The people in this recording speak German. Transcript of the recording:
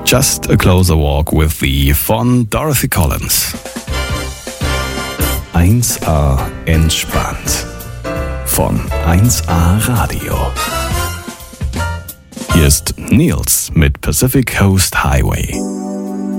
Just a Closer Walk with Thee von Dorothy Collins. 1A entspannt von 1A Radio. Hier ist Nils mit Pacific Coast Highway.